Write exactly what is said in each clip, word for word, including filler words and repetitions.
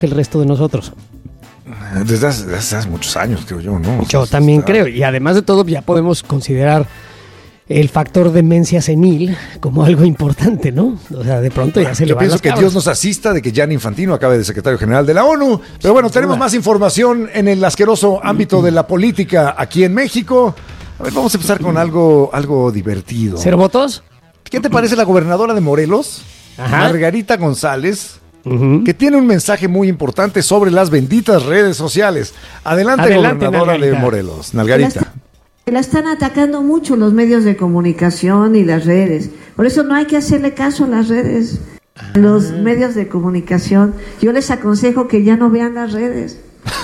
que el resto de nosotros. Desde hace, desde hace muchos años, creo yo, ¿no? Yo o sea, también está... creo. Y además de todo, ya podemos considerar el factor demencia senil como algo importante, ¿no? O sea, de pronto ya se le Yo van pienso las que cabras. Dios nos asista de que Gianni Infantino acabe de secretario general de la ONU. Pero bueno, tenemos más información en el asqueroso ámbito de la política aquí en México. A ver, vamos a empezar con algo, algo divertido. ¿Cero votos? ¿Qué te parece la gobernadora de Morelos, Ajá. Margarita González, Uh-huh. que tiene un mensaje muy importante sobre las benditas redes sociales? Adelante, Adelante gobernadora Nalgarita. de Morelos, Nalgarita. La están atacando mucho los medios de comunicación y las redes. Por eso no hay que hacerle caso a las redes, a los medios de comunicación. Yo les aconsejo que ya no vean las redes.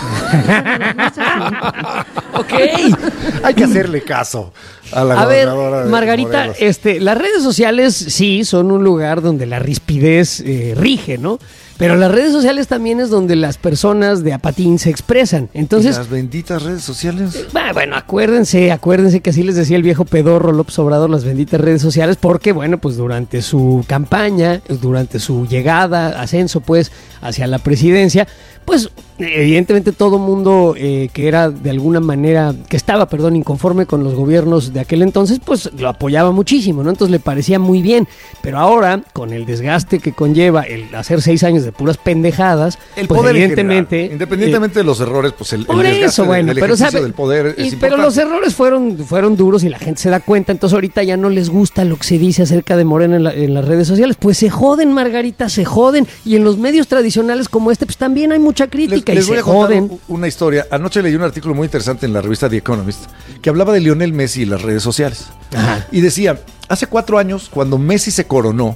Ok. Hay que hacerle caso a la a gobernadora ver, de Margarita, Morelos. este, las redes sociales sí son un lugar donde la rispidez eh, rige, ¿no? Pero las redes sociales también es donde las personas de a patín se expresan. Entonces, ¿Y las benditas redes sociales? Eh, bueno, acuérdense, acuérdense que así les decía el viejo pedorro López Obrador, las benditas redes sociales, porque bueno, pues durante su campaña, durante su llegada, ascenso pues, hacia la presidencia, pues evidentemente todo mundo eh, que era de alguna manera, que estaba, perdón, inconforme con los gobiernos de aquel entonces, pues lo apoyaba muchísimo, ¿no? Entonces le parecía muy bien, pero ahora, con el desgaste que conlleva el hacer seis años de puras pendejadas, el pues poder evidentemente... general, independientemente eh, de los errores, pues el, por el desgaste eso, bueno, del pero, ejercicio sabe, del poder es y, importante. Pero los errores fueron, fueron duros y la gente se da cuenta, entonces ahorita ya no les gusta lo que se dice acerca de Morena en, la, en las redes sociales, pues se joden, Margarita, se joden, y en los medios tradicionales como este, pues también hay mucha crítica les, les y voy se a contar joden. Una historia. Anoche leí un artículo muy interesante en la revista The Economist que hablaba de Lionel Messi y las redes sociales. Ajá. Y decía, hace cuatro años, cuando Messi se coronó,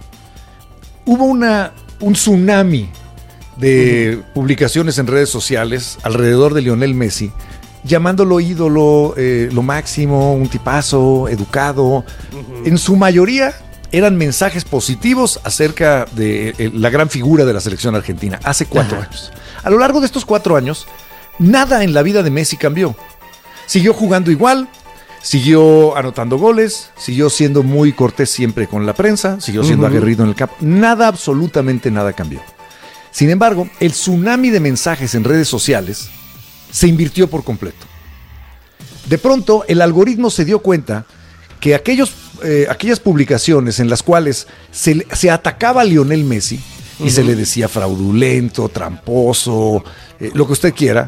hubo una, un tsunami de uh-huh. publicaciones en redes sociales alrededor de Lionel Messi, llamándolo ídolo, eh, lo máximo, un tipazo, educado. Uh-huh. En su mayoría eran mensajes positivos acerca de eh, la gran figura de la selección argentina, hace cuatro Ajá. años. A lo largo de estos cuatro años, nada en la vida de Messi cambió. Siguió jugando igual, siguió anotando goles, siguió siendo muy cortés siempre con la prensa, siguió siendo uh-huh. aguerrido en el campo. Nada, absolutamente nada cambió. Sin embargo, el tsunami de mensajes en redes sociales se invirtió por completo. De pronto, el algoritmo se dio cuenta que aquellos, eh, aquellas publicaciones en las cuales se, se atacaba a Lionel Messi y uh-huh. se le decía fraudulento, tramposo, eh, lo que usted quiera,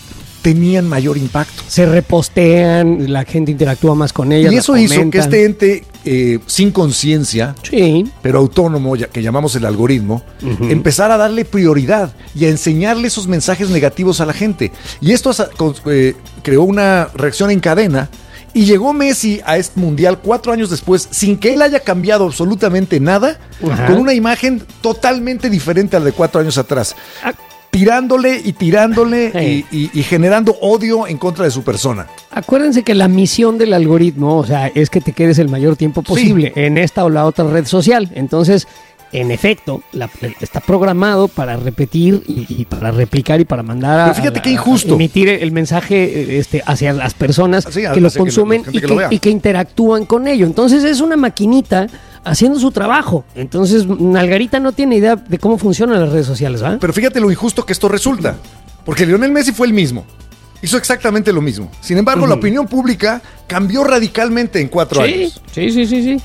tenían mayor impacto. Se repostean, la gente interactúa más con ellas. Y eso hizo que este ente eh, sin conciencia, sí. pero autónomo, ya, que llamamos el algoritmo, uh-huh. empezara a darle prioridad y a enseñarle esos mensajes negativos a la gente. Y esto eh, creó una reacción en cadena. Y llegó Messi a este mundial cuatro años después, sin que él haya cambiado absolutamente nada, Ajá. con una imagen totalmente diferente a la de cuatro años atrás. Ah. Tirándole y tirándole hey. y, y, y generando odio en contra de su persona. Acuérdense que la misión del algoritmo, o sea, es que te quedes el mayor tiempo posible sí. en esta o la otra red social. Entonces, en efecto, la, está programado para repetir y, y para replicar y para mandar a, Pero fíjate a, qué injusto. a emitir el mensaje este, hacia las personas sí, que lo consumen que lo, y, que, que lo y que interactúan con ello. Entonces es una maquinita haciendo su trabajo. Entonces Nalgarita no tiene idea de cómo funcionan las redes sociales, ¿va? Pero fíjate lo injusto que esto resulta. Porque Lionel Messi fue el mismo. Hizo exactamente lo mismo. Sin embargo, uh-huh. la opinión pública cambió radicalmente en cuatro sí, años. Sí, sí, sí, sí.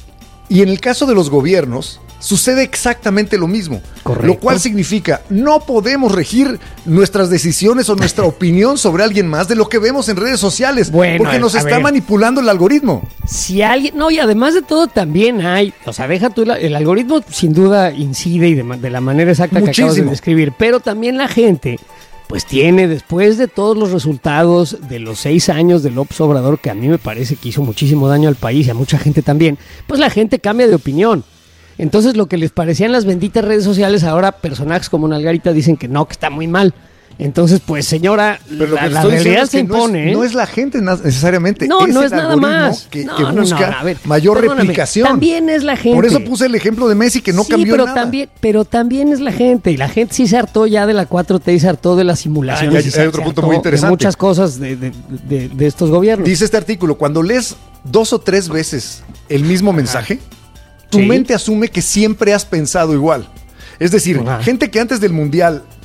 Y en el caso de los gobiernos, sucede exactamente lo mismo. Correcto. Lo cual significa, no podemos regir nuestras decisiones o nuestra opinión sobre alguien más de lo que vemos en redes sociales. Bueno, porque nos está ver. manipulando el algoritmo. Si alguien, no, y además de todo también hay, o sea, deja tú, la, el algoritmo sin duda incide y de, de la manera exacta Muchísimo. que acabas de describir, pero también la gente, pues tiene, después de todos los resultados de los seis años de López Obrador, que a mí me parece que hizo muchísimo daño al país y a mucha gente también, pues la gente cambia de opinión. Entonces lo que les parecían las benditas redes sociales, ahora personajes como Nalgarita dicen que no, que está muy mal. Entonces, pues señora, Pero la, la realidad se impone. No es, no es la gente necesariamente, no, es no el es nada algoritmo más. que, no, que no, busca no, no, ver, mayor replicación. También es la gente. Por eso puse el ejemplo de Messi, que no sí, cambió pero nada. También, pero también es la gente, y la gente sí se hartó ya de la cuatro T y se hartó de las simulaciones. Ah, hay, se, hay otro se punto hartó muy interesante. De muchas cosas de, de, de, de estos gobiernos. Dice este artículo, cuando lees dos o tres veces el mismo Ajá. mensaje, tu sí. mente asume que siempre has pensado igual. Es decir, Ajá. gente que antes del Mundial